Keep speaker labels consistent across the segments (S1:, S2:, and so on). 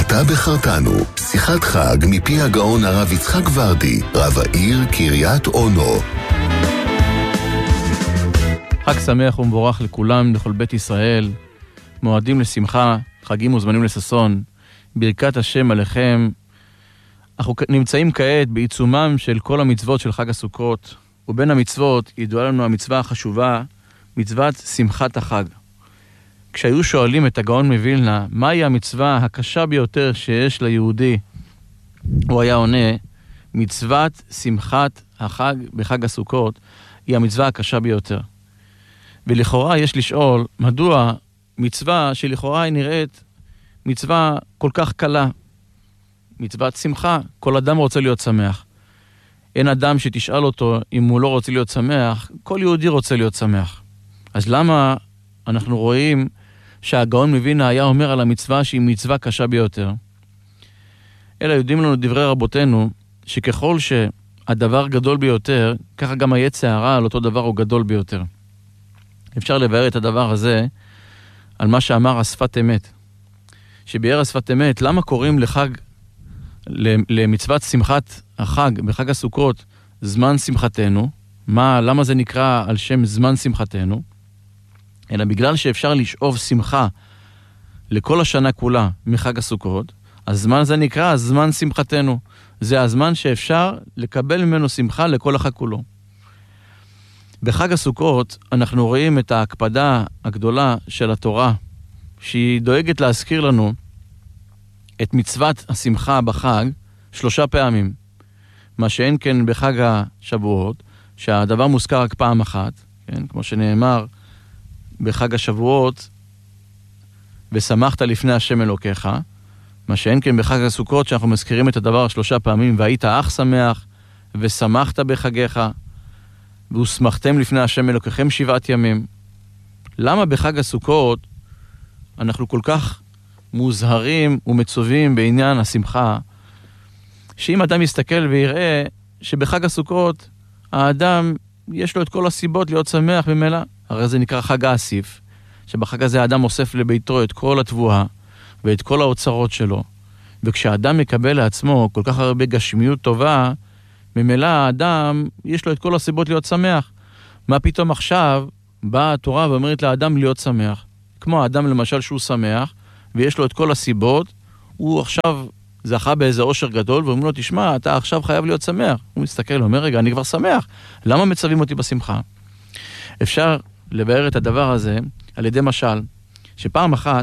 S1: אתה בחרתנו, שיחת חג מפי הגאון הרב יצחק ורדי, רב העיר קריית אונו.
S2: חג שמח ומבורך לכולם, לכל בית ישראל, מועדים לשמחה, חגים וזמנים לששון, ברכת השם עליכם. אנחנו נמצאים כעת בעיצומם של כל המצוות של חג הסוכות, ובין המצוות ידועה לנו המצווה החשובה, מצוות שמחת החג. כשהיו שואלים את הגאון מווילנה, מהי המצווה הקשה ביותר שיש ליהודי, הוא היה עונה, מצוות שמחת החג בחג הסוכות היא המצווה הקשה ביותר. ולכאורה יש לשאול, מדוע מצווה שלכאורה היא נראית מצווה כל כך קלה, מצוות שמחה, כל אדם רוצה להיות שמח. אין אדם שתשאל אותו אם הוא לא רוצה להיות שמח, כל יהודי רוצה להיות שמח. אז למה אנחנו רואים שהגאון מווילנה היה אומר על המצווה שהיא מצווה קשה ביותר? אלא יודעים לנו דברי רבותינו, שככל שהדבר גדול ביותר, ככה גם היצר הרע על אותו דבר הוא גדול ביותר. אפשר לבאר את הדבר הזה על מה שאמר השפת אמת. שביאר השפת אמת, למה קוראים לחג, למצוות שמחת החג בחג הסוכות, זמן שמחתנו? למה זה נקרא על שם זמן שמחתנו? אלא בגלל שאפשר לשאוב שמחה לכל השנה כולה מחג הסוכות, הזמן הזה נקרא זמן שמחתנו. זה הזמן שאפשר לקבל ממנו שמחה לכל החג כולו. בחג הסוכות אנחנו רואים את ההקפדה הגדולה של התורה, שהיא דואגת להזכיר לנו את מצוות השמחה בחג 3 פעמים. מה שאין כן בחג השבועות, שהדבר מוזכר רק פעם אחת, כן? כמו שנאמר בחג השבועות, ושמחת לפני השם אלוקיך, מה שאין כן בחג הסוכות, שאנחנו מזכירים את הדבר 3 פעמים, והיית אך שמח, ושמחת בחגיך, והושמחתם לפני השם אלוקיכם 7 ימים. למה בחג הסוכות אנחנו כל כך מוזהרים ומצווים בעניין השמחה, שאם אדם יסתכל ויראה שבחג הסוכות האדם יש לו את כל הסיבות להיות שמח ממילא, הרי זה נקרא חג האסיף, שבחג הזה האדם אוסף לביתו את כל התבואה ואת כל האוצרות שלו, וכשהאדם מקבל לעצמו כל כך הרבה גשמיות טובה, ממילא האדם יש לו את כל הסיבות להיות שמח. מה פתאום עכשיו באה התורה ואומרת לאדם להיות שמח? כמו האדם למשל שהוא שמח ויש לו את כל הסיבות, הוא עכשיו זכה באיזה עושר גדול ואומרים לו, תשמע, אתה עכשיו חייב להיות שמח. הוא מסתכל, אומר, רגע, אני כבר שמח, למה מצווים אותי בשמחה? אפשר לבאר את הדבר הזה על ידי משל, שפעם אחת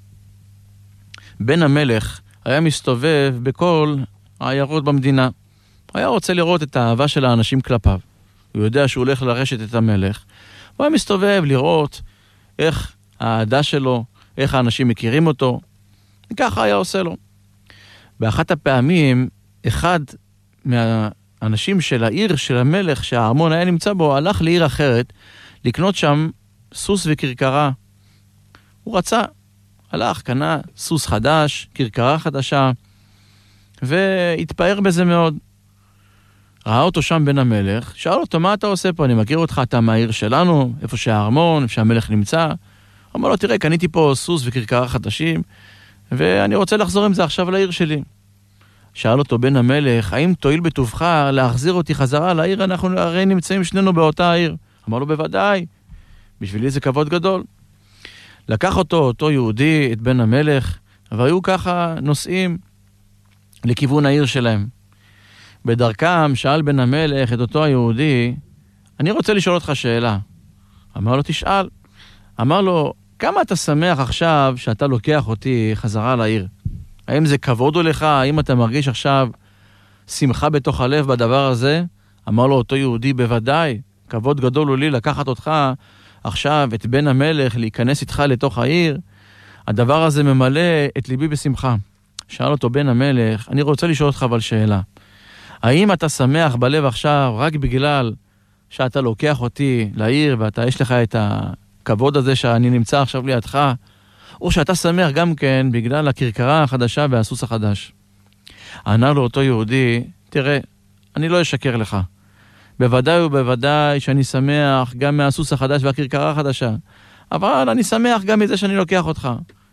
S2: בן המלך היה מסתובב בכל העיירות במדינה. היה רוצה לראות את האהבה של האנשים כלפיו. הוא יודע שהוא הולך לרשת את המלך. הוא היה מסתובב לראות איך האהדה שלו, איך האנשים מכירים אותו. וככה היה עושה לו. באחת הפעמים, אחד מהאנשים של העיר של המלך שהארמון היה נמצא בו, הלך לעיר אחרת לקנות שם סוס וכרכרה. הוא רצה, הלך, קנה סוס חדש, כרכרה חדשה, והתפאר בזה מאוד. ראה אותו שם בן המלך, שאל אותו, מה אתה עושה פה? אני מכיר אותך, אתה מהעיר שלנו, איפה שהארמון, איפה שהמלך נמצא. אמר לו, תראה, קניתי פה סוס וכרכרה חדשים, ואני רוצה לחזור עם זה עכשיו לעיר שלי. שאל אותו בן המלך, האם תועיל בטובך להחזיר אותי חזרה לעיר? אנחנו הרי נמצאים שנינו באותה העיר. אמר לו, בוודאי, בשבילי זה כבוד גדול. לקח אותו יהודי, את בן המלך, והיו ככה נוסעים לכיוון העיר שלהם. בדרכם שאל בן המלך את אותו היהודי, אני רוצה לשאול אותך שאלה. אמר לו, תשאל. אמר לו, כמה אתה שמח עכשיו שאתה לוקח אותי חזרה לעיר? האם זה כבוד הוא לך? האם אתה מרגיש עכשיו שמחה בתוך הלב בדבר הזה? אמר לו אותו יהודי, בוודאי, כבוד גדול הוא לי לקחת אותך עכשיו, את בן המלך, להיכנס איתך לתוך העיר. הדבר הזה ממלא את ליבי בשמחה. שאל אותו בן המלך, אני רוצה לשאול אותך אבל שאלה. האם אתה שמח בלב עכשיו רק בגלל שאתה לוקח אותי לעיר ואתה יש לך את הכבוד הזה שאני נמצא עכשיו לידך, או שאתה שמח גם כן בגלל הכרכרה החדשה והסוס החדש? ענה לו אותו יהודי, תראה, אני לא אשקר לך. בוודאי ובוודאי שאני שמח גם מהסוס החדש והכרכרה החדשה. אבל אני שמח גם מזה שאני לוקח אותך.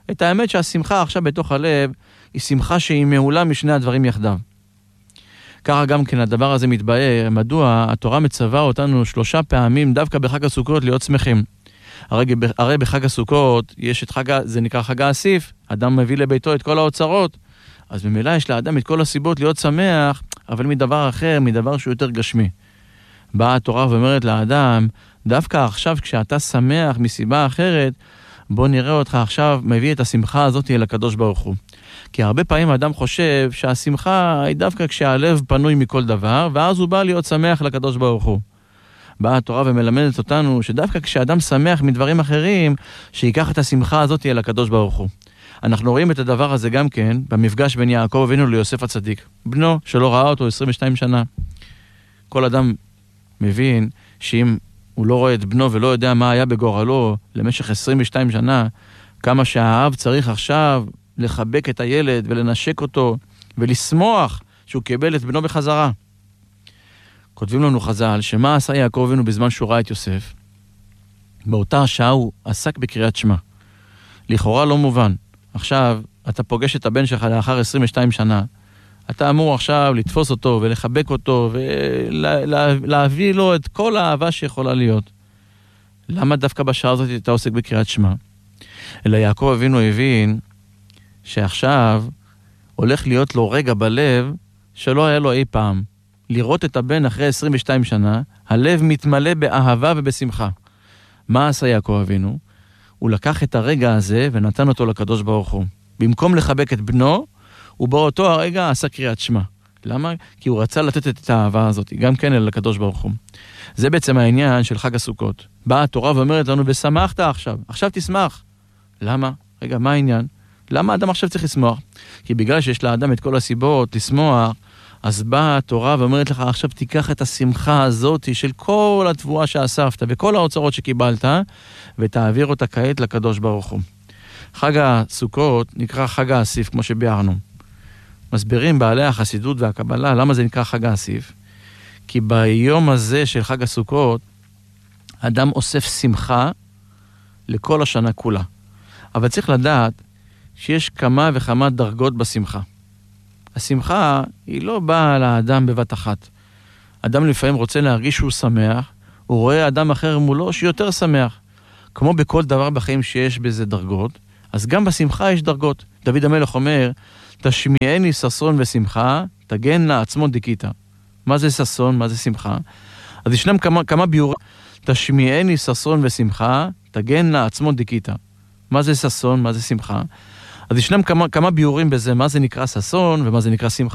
S2: את האמת שהשמחה עכשיו בתוך הלב, היא שמחה שהיא מעולה משני הדברים יחדיו. ככה גם כן הדבר הזה מתבאר, מדוע התורה מצווה אותנו 3 פעמים דווקא בחג הסוכות להיות שמחים. הרי בחג הסוכות יש את זה נקרא חג האסיף, אדם מביא לביתו את כל האוצרות, אז במילא יש לאדם את כל הסיבות להיות שמח, אבל מדבר אחר, מדבר שהוא יותר גשמי. באה התורה ואומרת לאדם, דווקא עכשיו כשאתה שמח מסיבה אחרת, בוא נראה אותך עכשיו מביא את השמחה הזאת אל הקדוש ברוך הוא. כי הרבה פעמים האדם חושב שהשמחה היא דווקא כשהלב פנוי מכל דבר, ואז הוא בא להיות שמח לקדוש ברוך הוא. באה התורה ומלמדת אותנו שדווקא כשאדם שמח מדברים אחרים, שיקח את השמחה הזאת אל הקדוש ברוך הוא. אנחנו רואים את הדבר הזה גם כן במפגש בין יעקב אבינו ליוסף הצדיק. בנו שלא ראה אותו 22 שנה. כל אדם מבין שאם הוא לא רואה את בנו ולא יודע מה היה בגורלו למשך 22 שנה, כמה שהאב צריך עכשיו לחבק את הילד ולנשק אותו ולשמוח שהוא קיבל את בנו בחזרה. כותבים לנו חז"ל שמה עשה יעקב אבינו בזמן שהוא ראה את יוסף? באותה השעה הוא עסק בקריאת שמע. לכאורה לא מובן. עכשיו אתה פוגש את הבן שלך לאחר 22 שנה, אתה אמור עכשיו לתפוס אותו ולחבק אותו ולהביא לו את כל האהבה שיכולה להיות. למה דווקא בשעה הזאת אתה עוסק בקריאת שמע? אלא יעקב אבינו הבין שעכשיו הולך להיות לו רגע בלב שלא היה לו אי פעם. לראות את הבן אחרי 22 שנה, הלב מתמלא באהבה ובשמחה. מה עשה יעקב אבינו? הוא לקח את הרגע הזה ונתן אותו לקדוש ברוך הוא. במקום לחבק את בנו, הוא באותו הרגע עשה קריאת שמע. למה? כי הוא רצה לתת את האהבה הזאת, גם כן אל הקדוש ברוך הוא. זה בעצם העניין של חג הסוכות. באה התורה ואומרת לנו, ושמחת עכשיו, עכשיו תשמח. למה? רגע, מה העניין? למה האדם עכשיו צריך לשמוח? כי בגלל שיש לאדם את כל הסיבות לשמוח, אז באה התורה ואומרת לך, עכשיו תיקח את השמחה הזאת של כל התבואה שאספת וכל האוצרות שקיבלת, ותעביר אותה כעת לקדוש ברוך הוא. חג הסוכות נקרא חג האסיף, כמו שביארנו. מסבירים בעלי החסידות והקבלה, למה זה נקרא חג האסיף? כי ביום הזה של חג הסוכות, אדם אוסף שמחה לכל השנה כולה. אבל צריך לדעת שיש כמה וכמה דרגות בשמחה. השמחה היא לא באה לאדם בבת אחת. אדם לפעמים רוצה להרגיש שהוא שמח, הוא רואה אדם אחר מולו שיותר שמח. כמו בכל דבר בחיים שיש בזה דרגות, אז גם בשמחה יש דרגות. דוד המלך אומר, תשמיעני ששון ושמחה, תגן לעצמו דיכיתה. מה זה ששון? מה זה שמחה? אז ישנם כמה ביורים. תשמיעני ששון ושמחה, תגן לעצמו דיכיתה. מה זה ששון? מה זה שמחה? אז ישנם כמה ביורים בזה, מה זה נקרא ששון ומה זה נקרא שמחה.